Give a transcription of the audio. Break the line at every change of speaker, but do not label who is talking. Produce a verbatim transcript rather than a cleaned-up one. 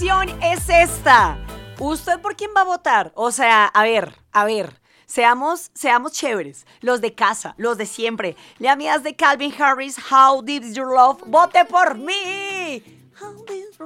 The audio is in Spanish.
votación es esta. ¿Usted por quién va a votar? O sea, a ver, a ver. Seamos, seamos chéveres. Los de casa, los de siempre. Le amigas de Calvin Harris, How Deep Is Your Love. ¡Vote por mí! How deep